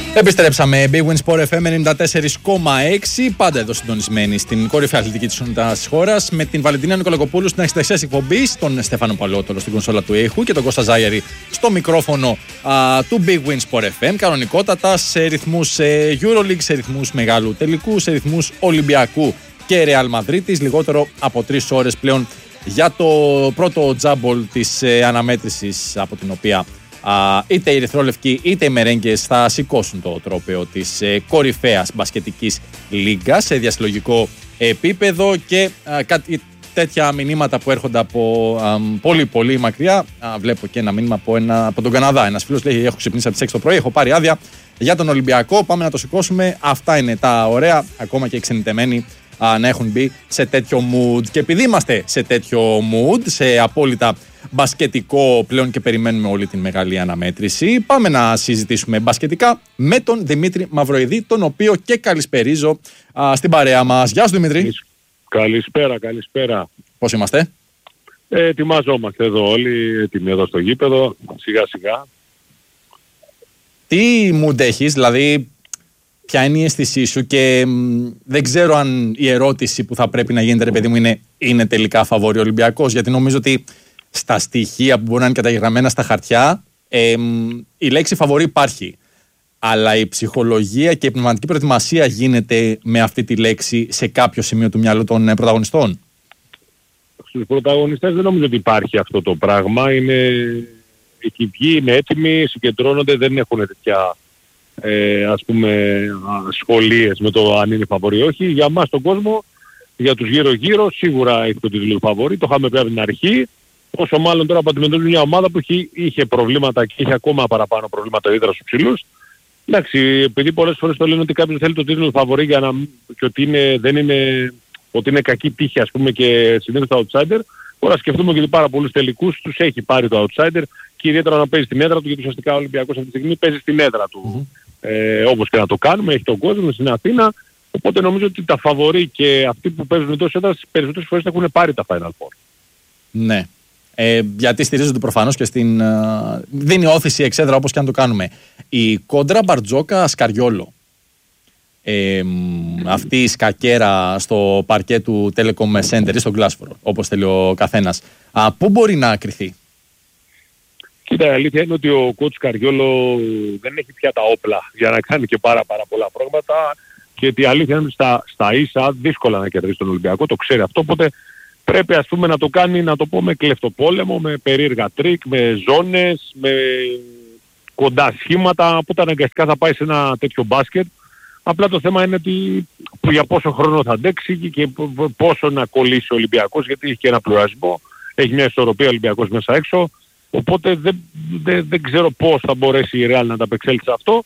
Επιστρέψαμε. Big Win Sport FM 94,6. Πάντα εδώ συντονισμένοι στην κορυφαία αθλητική της χώρας. Με την Βαλεντίνα Νικολακοπούλου στην αρχή της εκπομπής, τον Στέφανο Παλαιότολο στην κονσόλα του ήχου και τον Κώστα Ζάιερη στο μικρόφωνο του Big Win Sport FM. Κανονικότατα σε ρυθμούς Euroleague, σε ρυθμούς μεγάλου τελικού, σε ρυθμούς Ολυμπιακού και Real Madrid. Λιγότερο από 3 ώρες πλέον για το πρώτο τζάμπολ της αναμέτρησης, από την οποία είτε οι ερυθρόλευκοι είτε οι μερέγγες θα σηκώσουν το τρόπαιο της κορυφαίας μπασκετικής λίγκας σε διασυλλογικό επίπεδο. Και κάτι τέτοια μηνύματα που έρχονται από πολύ μακριά. Βλέπω και ένα μήνυμα από τον Καναδά. Ένας φίλος λέει: έχω ξυπνήσει από τις 6 το πρωί, έχω πάρει άδεια για τον Ολυμπιακό, πάμε να το σηκώσουμε. Αυτά είναι τα ωραία, ακόμα και οι ξενιτεμένοι να έχουν μπει σε τέτοιο mood. Και επειδή είμαστε σε τέτοιο mood, σε απόλυτα μπασκετικό πλέον και περιμένουμε όλη την μεγάλη αναμέτρηση, πάμε να συζητήσουμε μπασκετικά με τον Δημήτρη Μαυροειδή, τον οποίο και καλησπερίζω στην παρέα μας. Γεια σου Δημήτρη. Καλησπέρα. Πώς είμαστε? Ετοιμαζόμαστε εδώ όλοι, έτοιμοι εδώ στο γήπεδο, σιγά σιγά. Τι mood έχεις, δηλαδή ποια είναι η αίσθησή σου? Και δεν ξέρω αν η ερώτηση που θα πρέπει να γίνεται, ρε παιδί μου, είναι τελικά φαβόρη Ολυμπιακός, γιατί νομίζω ότι στα στοιχεία που μπορεί να είναι καταγεγραμμένα στα χαρτιά, η λέξη φαβορή υπάρχει. Αλλά η ψυχολογία και η πνευματική προετοιμασία γίνεται με αυτή τη λέξη σε κάποιο σημείο του μυαλού των πρωταγωνιστών. Στους πρωταγωνιστές δεν νομίζω ότι υπάρχει αυτό το πράγμα. Έχει βγει, είναι έτοιμοι, συγκεντρώνονται, δεν έχουν τέτοια σχολίες με το αν είναι φαβορή. Όχι, για μας τον κόσμο, για τους γύρω-γύρω, σίγουρα έχει το τίτλο φαβορή. Το είχαμε πει από την αρχή. Όσο μάλλον τώρα που αντιμετωπίζουν μια ομάδα που είχε προβλήματα και είχε ακόμα παραπάνω προβλήματα ίδρα στους ψηλούς. Εντάξει, επειδή πολλές φορές το λένε ότι κάποιος θέλει το τίτλο φαβορή και ότι είναι κακή τύχη, ας πούμε, και συνήθως τα outsider, τώρα σκεφτούμε ότι πάρα πολλούς τελικούς τους έχει πάρει το outsider και ιδιαίτερα να παίζει στην έδρα του, γιατί ουσιαστικά ο Ολυμπιακός αυτή τη στιγμή παίζει στην έδρα του. Όπως και να το κάνουμε, έχει τον κόσμο στην Αθήνα, οπότε νομίζω ότι τα φαβορή και αυτοί που παίζουν εντός έδρας περισσότερες φορές έχουν πάρει τα Final Four. Ναι. Γιατί στηρίζονται προφανώς και στην. Δίνει όθηση εξέδρα, όπως και αν το κάνουμε. Η κόντρα Μπαρτζόκα Σκαριόλο. Αυτή η σκακέρα στο παρκέ του Telecom Center ή στο Glassford, όπως θέλει ο καθένας. Πού μπορεί να κρυθεί? Κοίτα, η αλήθεια είναι ότι ο coach Σκαριόλο δεν έχει πια τα όπλα για να κάνει και πάρα πολλά πράγματα, και η αλήθεια είναι ότι στα ίσα δύσκολα να κερδίσει τον Ολυμπιακό, το ξέρει αυτό, οπότε πρέπει, ας πούμε, να το κάνει, να το πω, με κλεφτοπόλεμο, με περίεργα τρίκ, με ζώνες, με κοντά σχήματα, οπότε αναγκαστικά θα πάει σε ένα τέτοιο μπάσκετ. Απλά το θέμα είναι ότι για πόσο χρόνο θα αντέξει και πόσο να κολλήσει ο Ολυμπιακός, γιατί έχει και ένα πλουρασμό, έχει μια ισορροπία ο Ολυμπιακός μέσα έξω, οπότε δεν ξέρω πώς θα μπορέσει η Real να ανταπεξέλθει σε αυτό.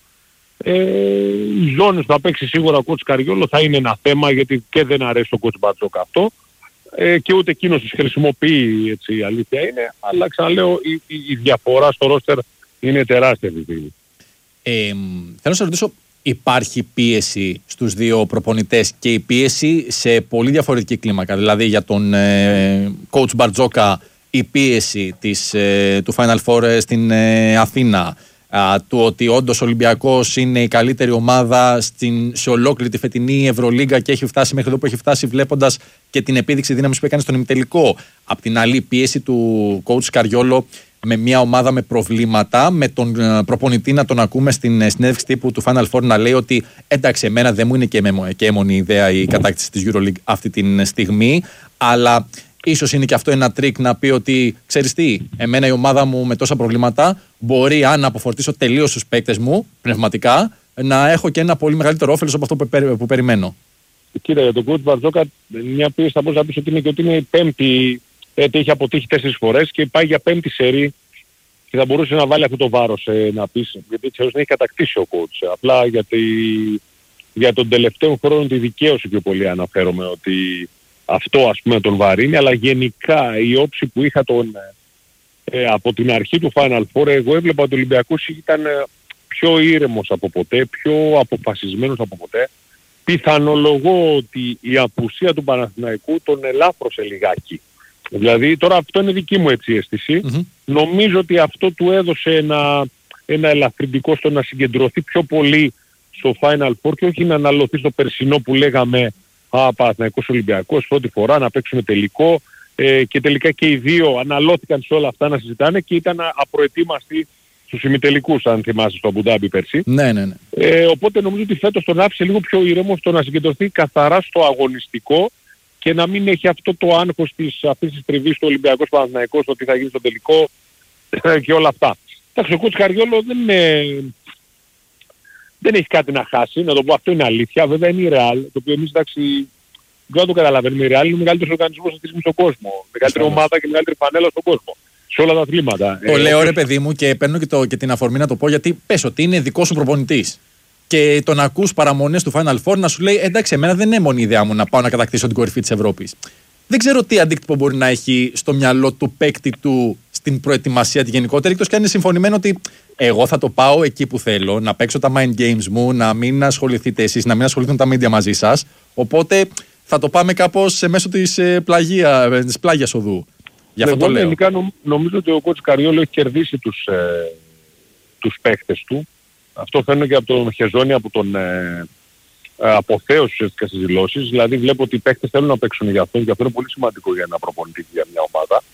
Οι ζώνες που θα παίξει σίγουρα ο coach Καριόλο θα είναι ένα θέμα, γιατί και δεν αρέσει ο coach Μπαρτζόκα αυτό. Και ούτε εκείνος τις χρησιμοποιεί, έτσι η αλήθεια είναι, αλλά ξαναλέω η διαφορά στο ρόστερ είναι τεράστια αυτή τη στιγμή. Θέλω να σε ρωτήσω, υπάρχει πίεση στους δύο προπονητές και η πίεση σε πολύ διαφορετική κλίμακα? Δηλαδή για τον coach Μπαρτζόκα η πίεση του Final Four στην Αθήνα, του ότι όντως ο Ολυμπιακός είναι η καλύτερη ομάδα σε ολόκληρη τη φετινή Ευρωλίγκα και έχει φτάσει μέχρι εδώ που έχει φτάσει, βλέποντας και την επίδειξη δύναμης που έκανε στον ημιτελικό. Απ' την άλλη, η πίεση του coach Σκαριόλο με μια ομάδα με προβλήματα, με τον προπονητή να τον ακούμε στην συνέντευξη τύπου του Final Four να λέει ότι εντάξει, εμένα δεν μου είναι και έμονη ιδέα η κατάκτηση της EuroLeague αυτή τη στιγμή, αλλά ίσως είναι και αυτό ένα τρίκ να πει ότι ξέρεις τι, εμένα η ομάδα μου με τόσα προβλήματα μπορεί, αν αποφορτήσω τελείως τους παίκτες μου πνευματικά, να έχω και ένα πολύ μεγαλύτερο όφελος από αυτό που περιμένω. Κοίτα, για τον coach Μπαρτζόκα μια πίεση θα μπορούσα να πεις ότι είναι η πέμπτη, έχει αποτύχει 4 φορές και πάει για 5η σερί και θα μπορούσε να βάλει αυτό το βάρος να πεις, γιατί έτσι έχει κατακτήσει ο coach. Απλά για τον τελευταίο χρόνο τη δικαίωση πιο πολύ αναφέρομαι, ότι αυτό, ας πούμε, τον βαρύνει, αλλά γενικά η όψη που είχα από την αρχή του Final Four, εγώ έβλεπα ότι ο Ολυμπιακός ήταν πιο ήρεμος από ποτέ, πιο αποφασισμένος από ποτέ. Πιθανολογώ ότι η απουσία του Παναθηναϊκού τον ελάφρωσε λιγάκι. Δηλαδή, τώρα αυτό είναι δική μου έτσι αίσθηση. Νομίζω ότι αυτό του έδωσε ένα ελαφρυντικό στο να συγκεντρωθεί πιο πολύ στο Final Four και όχι να αναλωθεί στο περσινό που λέγαμε Παναθηναϊκός Ολυμπιακός πρώτη φορά να παίξουμε τελικό, και τελικά και οι δύο αναλώθηκαν σε όλα αυτά να συζητάνε και ήταν απροετοίμαστοι στους ημιτελικούς, αν θυμάσαι, στο Αμπουντάμπι πέρσι. Ναι. Οπότε νομίζω ότι φέτος τον άφησε λίγο πιο ήρεμο στο να συγκεντρωθεί καθαρά στο αγωνιστικό και να μην έχει αυτό το άγχος αυτής της τριβής του Ολυμπιακός Παναθηναϊκός, το τι θα γίνει στο τελικό και όλα αυτά. Εντάξει, ο Κότς Καριόλο δεν έχει κάτι να χάσει, να το πω, αυτό είναι αλήθεια. Βέβαια είναι η Real, το οποίο εμείς, εντάξει, δεν το καταλαβαίνουμε. Η Real είναι ο μεγαλύτερος οργανισμός στον κόσμο, μεγαλύτερη ομάδα και μεγαλύτερη φανέλα στον κόσμο, σε όλα τα αθλήματα. Το λέω ρε παιδί μου και παίρνω και την αφορμή να το πω, γιατί πες ότι είναι δικός σου προπονητής και τον ακούς παραμονές του Final Four να σου λέει εντάξει, εμένα δεν είναι μόνη η ιδέα μου να πάω να κατακτήσω την κορυφή της Ευρώπης. Δεν ξέρω τι αντίκτυπο μπορεί να έχει στο μυαλό του παίκτη του στην προετοιμασία τη γενικότερη, εκτός και αν είναι συμφωνημένο ότι εγώ θα το πάω εκεί που θέλω, να παίξω τα mind games μου, να μην ασχοληθείτε εσείς, να μην ασχοληθούν τα media μαζί σας. Οπότε θα το πάμε κάπως μέσω της πλάγιας οδού. Γι' αυτό το λέω. Γενικά νομίζω ότι ο Κότς Καριόλο έχει κερδίσει τους παίκτες του. Αυτό φαίνεται και από τον Χεζόνι, από τον αποθέωση ουσιαστικά στις δηλώσεις. Δηλαδή βλέπω ότι οι παίκτες θέλουν να παίξουν για αυτόν και αυτό είναι πολύ σημαντικό για ένα προπονητή, για μια ομάδα.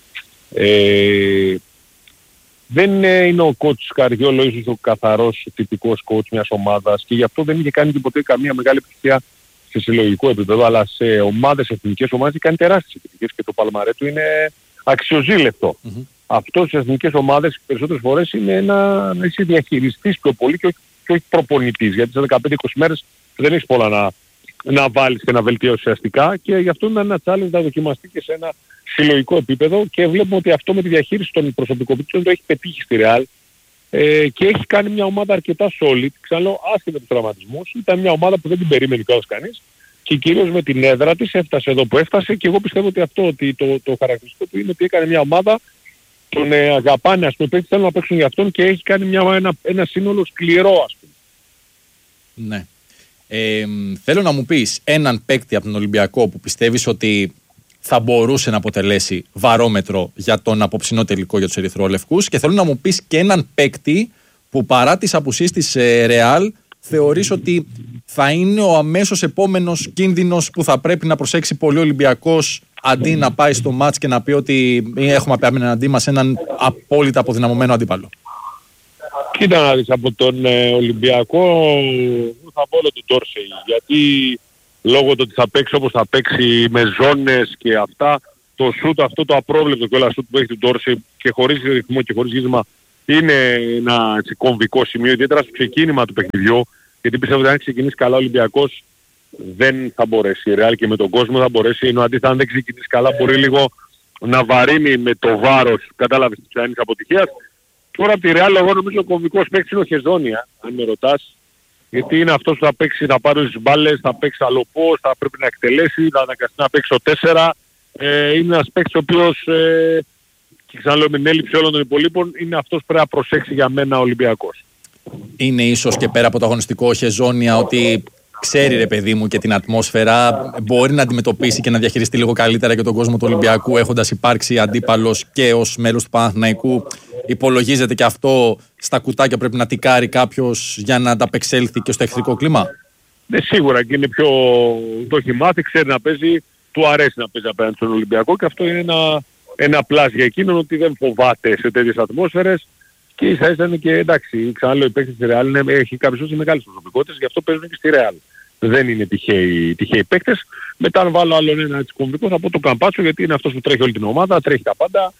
Δεν είναι ο Κότς Καριόλο ίσως ο καθαρός τυπικός coach μιας ομάδας και γι' αυτό δεν είχε κάνει ποτέ καμία μεγάλη επιτυχία σε συλλογικό επίπεδο, αλλά σε ομάδες, εθνικές ομάδες έχει κάνει τεράστιες επιτυχίες και το παλμαρέ του είναι αξιοζήλευτο. Αυτό στις εθνικές ομάδες περισσότερες φορές είναι να είσαι διαχειριστής πιο πολύ και όχι προπονητής, γιατί σε 15-20 μέρες δεν έχεις πολλά να βάλεις και να βελτιώσεις ουσιαστικά και γι' αυτό είναι ένα challenge να δοκιμαστεί και σε ένα συλλογικό επίπεδο και βλέπουμε ότι αυτό με τη διαχείριση των προσωπικότητων το έχει πετύχει στη Real και έχει κάνει μια ομάδα αρκετά solid. Ξαναλέω, άσχετα τους τραυματισμούς, ήταν μια ομάδα που δεν την περίμενε κιόλας κανείς και κυρίως με την έδρα της έφτασε εδώ που έφτασε και εγώ πιστεύω ότι αυτό ότι το χαρακτηριστικό του είναι ότι έκανε μια ομάδα, τον αγαπάνε, ας πούμε, θέλουν να παίξουν για αυτόν και έχει κάνει ένα σύνολο σκληρό, ας πούμε. Ναι. Θέλω να μου πεις έναν παίκτη από τον Ολυμπιακό που πιστεύεις ότι θα μπορούσε να αποτελέσει βαρόμετρο για τον απόψινό τελικό για τους ερυθρόλευκους και θέλω να μου πεις και έναν παίκτη που παρά τις απουσίες της Real θεωρείς ότι θα είναι ο αμέσως επόμενος κίνδυνος που θα πρέπει να προσέξει πολύ ο Ολυμπιακός αντί να πάει στο μάτς και να πει ότι έχουμε απέναντί μας έναν απόλυτα αποδυναμωμένο αντίπαλο. Κοίτα να δεις, από τον Ολυμπιακό θα πω όλο τον Ντόρσεϊ, γιατί λόγω του ότι θα παίξει όπως θα παίξει με ζώνες και αυτά, το σούτ αυτό το απρόβλεπτο και όλα σούτ που έχει τον Ντόρσεϊ και χωρίς ρυθμό και χωρίς γύρισμα είναι ένα έτσι, κομβικό σημείο, ιδιαίτερα στο ξεκίνημα του παιχνιδιού, γιατί πιστεύω ότι αν ξεκινήσει καλά ο Ολυμπιακός δεν θα μπορέσει. Η Real και με τον κόσμο θα μπορέσει, ενώ αντίθετα αν δεν ξεκινήσει καλά μπορεί λίγο να βαρύνει με το βάρος, κατάλαβες, της πιθανής αποτυχίας. Τώρα από τη Real εγώ νομίζω ο κομβικός παίκτης είναι ο Χεζόνια, αν με ρωτάς. Γιατί είναι αυτός που θα παίξει, θα πάρει τις μπάλες, θα παίξει άλλο πώς, θα πρέπει να εκτελέσει, θα αναγκαστεί να παίξει ο 4. Είναι ένας παίκτης ο οποίος, και ξαναλέω με την έλλειψη όλων των υπολείπων, είναι αυτός που πρέπει να προσέξει για μένα ο Ολυμπιακός. Είναι ίσως και πέρα από το αγωνιστικό Χεζόνια ότι ξέρει ρε παιδί μου και την ατμόσφαιρα, μπορεί να αντιμετωπίσει και να διαχειριστεί λίγο καλύτερα και τον κόσμο του Ολυμπιακού έχοντας υπάρξει αντίπαλος και ως μέλος του Παναθηναϊκού. Υπολογίζεται και αυτό στα κουτάκια πρέπει να τικάρει κάποιος για να ανταπεξέλθει και στο εχθρικό κλίμα. Ναι, σίγουρα και είναι πιο... το έχει μάθει, ξέρει να παίζει, του αρέσει να παίζει απέναντι στον Ολυμπιακό και αυτό είναι ένα πλάσ για εκείνον ότι δεν φοβάται σε τέτοιες ατμόσφαιρες και ίσα ίσα είναι και εντάξει, ξαναλέω η παίκτης της Real έχει κάποιες μεγάλες προσωπικότητες, γι' αυτό παίζουν και στη Real. Δεν είναι τυχαίοι παίκτες. Μετά αν βάλω άλλον ένα έτσι κομβικό θα πω το Καμπάτσο γιατί είναι αυτός που τρέχει όλη την ομάδα, τρέχει τα πάντα.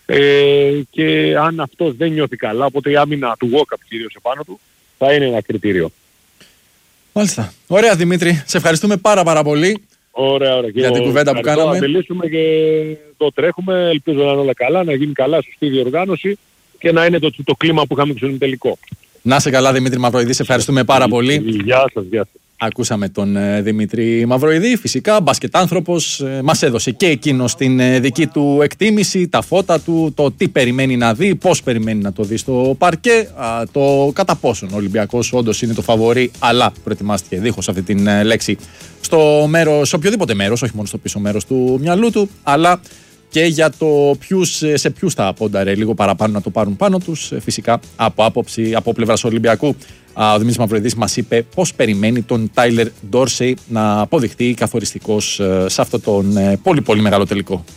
Και αν αυτός δεν νιώθει καλά, οπότε η άμυνα του Walkup κυρίως επάνω του θα είναι ένα κριτήριο. Μάλιστα. Ωραία Δημήτρη, σε ευχαριστούμε πάρα πολύ. Ωραία. Για την κουβέντα που κάναμε. Να μιλήσουμε και το τρέχουμε, ελπίζω να είναι όλα καλά, να γίνει καλά, σωστή διοργάνωση και να είναι το κλίμα που είχαμε στον τελικό. Να είσαι καλά Δημήτρη Μαυροειδή, σε ευχαριστούμε πάρα πολύ. Γεια σας. Ακούσαμε τον Δημήτρη Μαυροειδή, φυσικά μπασκετάνθρωπος, μας έδωσε και εκείνος την δική του εκτίμηση, τα φώτα του, το τι περιμένει να δει, πώς περιμένει να το δει στο παρκέ, το κατά πόσον ο Ολυμπιακός όντως είναι το φαβορί, αλλά προετοιμάστηκε δίχως αυτή την λέξη σε οποιοδήποτε μέρος, όχι μόνο στο πίσω μέρος του μυαλού του, αλλά και για το σε ποιους θα πόνταρε λίγο παραπάνω να το πάρουν πάνω τους. Φυσικά από πλευράς Ολυμπιακού, ο Δημήτρης Μαυροδίδης μας είπε πώς περιμένει τον Τάιλερ Ντόρσεϊ να αποδειχτεί καθοριστικός σε αυτό τον πολύ πολύ μεγάλο τελικό.